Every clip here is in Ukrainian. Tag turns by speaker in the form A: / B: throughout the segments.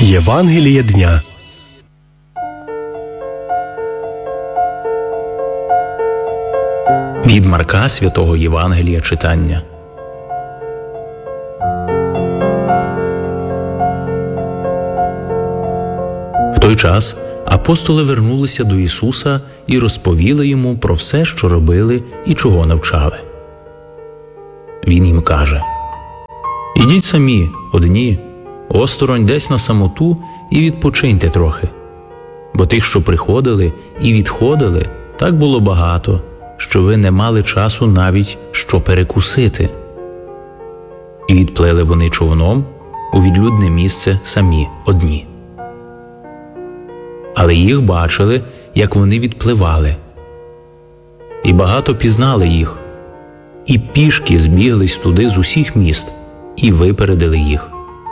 A: Євангеліє дня.
B: Від Марка святого Євангелія читання. В той час апостоли вернулися до Ісуса і розповіли Йому про все, що робили і чого навчали. Він їм каже: «Ідіть самі, одні, осторонь десь на самоту і відпочиньте трохи. Бо тих, що приходили і відходили, так було багато, що ви не мали часу навіть що перекусити». І відплили вони човном у відлюдне місце самі, одні. Але їх бачили, як вони відпливали. І багато пізнали їх, і пішки збіглись туди з усіх міст, і випередили їх.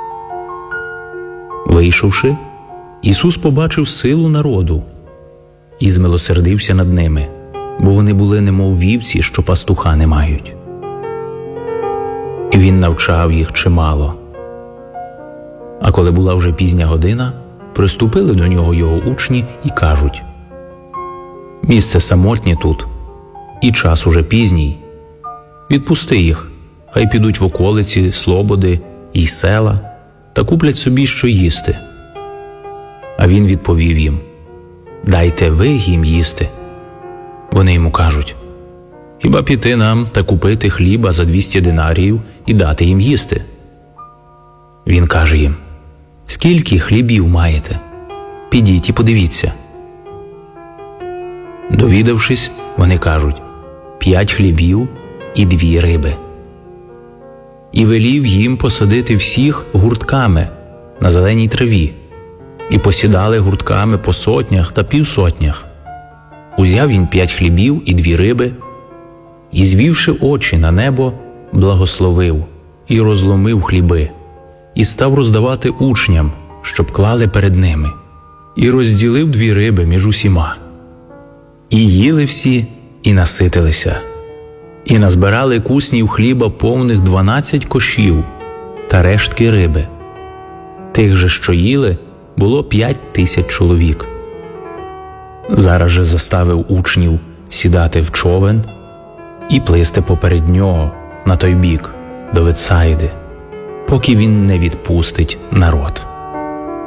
B: Вийшовши, Ісус побачив силу народу і змилосердився над ними, бо вони були немов вівці, що пастуха не мають. І Він навчав їх чимало. А коли була вже пізня година, приступили до Нього Його учні і кажуть: «Місце самотнє тут, і час уже пізній. Відпусти їх, хай підуть в околиці, слободи й села та куплять собі що їсти». А Він відповів їм: «Дайте ви їм їсти». Вони йому кажуть: «Хіба піти нам та купити хліба за 200 динаріїв і дати їм їсти?» Він каже їм: «Скільки хлібів маєте? Підіть і подивіться». Довідавшись, вони кажуть: 5 хлібів і 2 риби. І велів їм посадити всіх гуртками на зеленій траві, і посідали гуртками по сотнях та півсотнях. Узяв він 5 хлібів і 2 риби, і, звівши очі на небо, благословив і розломив хліби, і став роздавати учням, щоб клали перед ними, і розділив 2 риби між усіма. І їли всі, і наситилися, і назбирали куснів хліба повних 12 кошів та рештки риби. Тих же, що їли, було 5000 чоловік. Зараз же заставив учнів сідати в човен і плисти поперед нього на той бік, до Ветсаїди, поки він не відпустить народ.